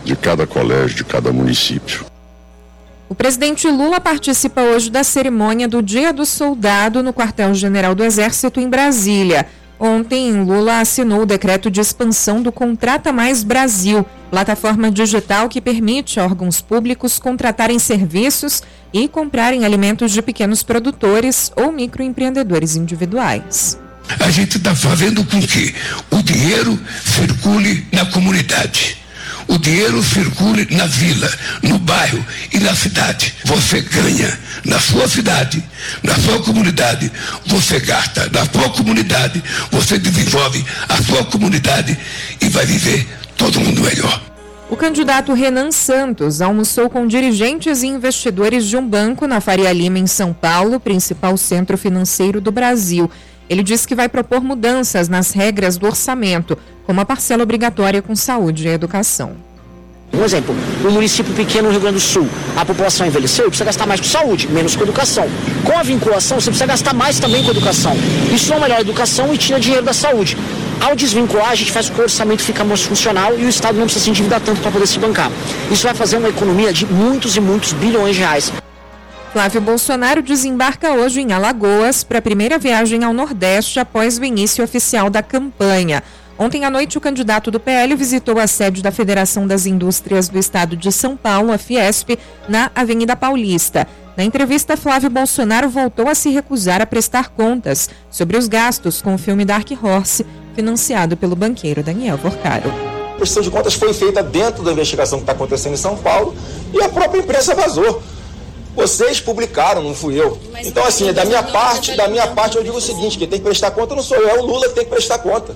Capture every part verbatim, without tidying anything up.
de cada colégio, de cada município. O presidente Lula participa hoje da cerimônia do Dia do Soldado no Quartel-General do Exército em Brasília. Ontem, Lula assinou o decreto de expansão do Contrata Mais Brasil, plataforma digital que permite a órgãos públicos contratarem serviços e comprarem alimentos de pequenos produtores ou microempreendedores individuais. A gente está fazendo com que o dinheiro circule na comunidade. O dinheiro circule na vila, no bairro e na cidade. Você ganha na sua cidade, na sua comunidade. Você gasta na sua comunidade. Você desenvolve a sua comunidade e vai viver todo mundo melhor. O candidato Renan Santos almoçou com dirigentes e investidores de um banco na Faria Lima, em São Paulo, principal centro financeiro do Brasil. Ele disse que vai propor mudanças nas regras do orçamento, como a parcela obrigatória com saúde e educação. Um exemplo, um município pequeno no Rio Grande do Sul, a população envelheceu, precisa gastar mais com saúde, menos com educação. Com a vinculação, você precisa gastar mais também com educação. Isso não melhora a educação e tira dinheiro da saúde. Ao desvincular, a gente faz com que o orçamento fique mais funcional e o Estado não precisa se endividar tanto para poder se bancar. Isso vai fazer uma economia de muitos e muitos bilhões de reais. Flávio Bolsonaro desembarca hoje em Alagoas para a primeira viagem ao Nordeste após o início oficial da campanha. Ontem à noite, o candidato do P L visitou a sede da Federação das Indústrias do Estado de São Paulo, a Fiesp, na Avenida Paulista. Na entrevista, Flávio Bolsonaro voltou a se recusar a prestar contas sobre os gastos com o filme Dark Horse, financiado pelo banqueiro Daniel Vorcaro. A prestação de contas foi feita dentro da investigação que está acontecendo em São Paulo e a própria imprensa vazou. Vocês publicaram, não fui eu. Então, assim, da minha parte, da minha parte, eu digo o seguinte: quem tem que prestar conta não sou eu, é o Lula que tem que prestar conta.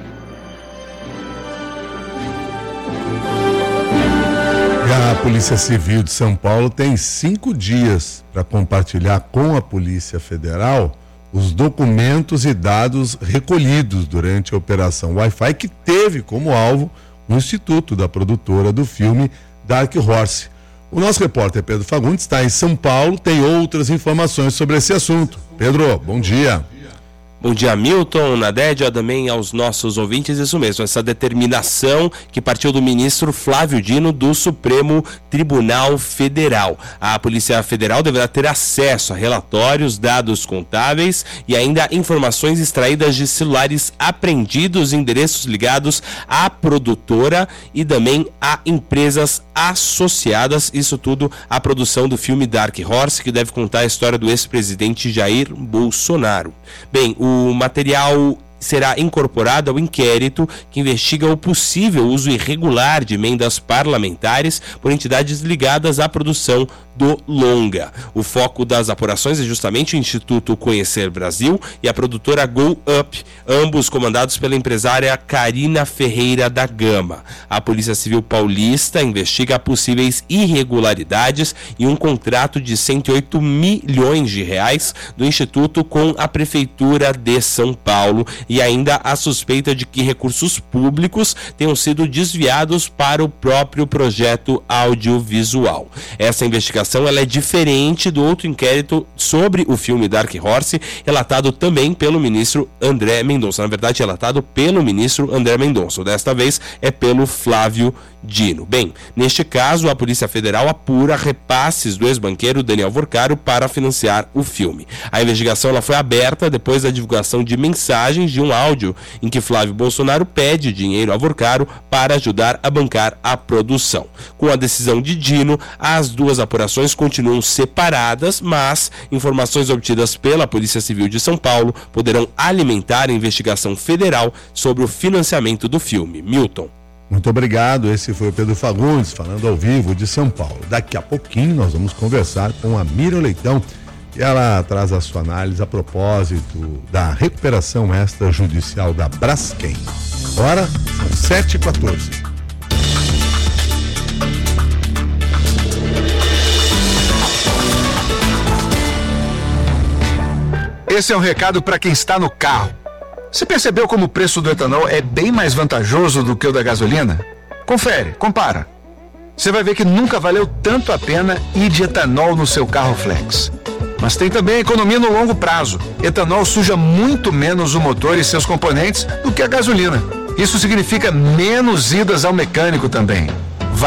A Polícia Civil de São Paulo tem cinco dias para compartilhar com a Polícia Federal os documentos e dados recolhidos durante a Operação Wi-Fi, que teve como alvo o Instituto da produtora do filme Dark Horse. O nosso repórter Pedro Fagundes está em São Paulo, tem outras informações sobre esse assunto. Pedro, bom dia. Bom dia, Milton, Nadédia, também aos nossos ouvintes. Isso mesmo, essa determinação que partiu do ministro Flávio Dino do Supremo Tribunal Federal. A Polícia Federal deverá ter acesso a relatórios, dados contábeis e ainda informações extraídas de celulares apreendidos, endereços ligados à produtora e também a empresas associadas. Isso tudo à produção do filme Dark Horse, que deve contar a história do ex-presidente Jair Bolsonaro. Bem, o O material será incorporado ao inquérito que investiga o possível uso irregular de emendas parlamentares por entidades ligadas à produção do longa. O foco das apurações é justamente o Instituto Conhecer Brasil e a produtora Go Up, ambos comandados pela empresária Karina Ferreira da Gama. A Polícia Civil Paulista investiga possíveis irregularidades em um contrato de cento e oito milhões de reais do Instituto com a Prefeitura de São Paulo e ainda a suspeita de que recursos públicos tenham sido desviados para o próprio projeto audiovisual. Essa investigação ela é diferente do outro inquérito sobre o filme Dark Horse, relatado também pelo ministro André Mendonça. Na verdade, relatado pelo ministro André Mendonça. Desta vez é pelo Flávio Dino. Bem, neste caso, a Polícia Federal apura repasses do ex-banqueiro Daniel Vorcaro para financiar o filme. A investigação ela foi aberta depois da divulgação de mensagens de um áudio em que Flávio Bolsonaro pede dinheiro a Vorcaro para ajudar a bancar a produção. Com a decisão de Dino, as duas apurações continuam separadas, mas informações obtidas pela Polícia Civil de São Paulo poderão alimentar a investigação federal sobre o financiamento do filme. Milton. Muito obrigado, esse foi o Pedro Fagundes falando ao vivo de São Paulo. Daqui a pouquinho nós vamos conversar com a Miriam Leitão e ela traz a sua análise a propósito da recuperação extrajudicial da Braskem. Agora são sete e quatorze. Esse é um recado para quem está no carro. Você percebeu como o preço do etanol é bem mais vantajoso do que o da gasolina? Confere, compara. Você vai ver que nunca valeu tanto a pena ir de etanol no seu carro flex. Mas tem também a economia no longo prazo. Etanol suja muito menos o motor e seus componentes do que a gasolina. Isso significa menos idas ao mecânico também.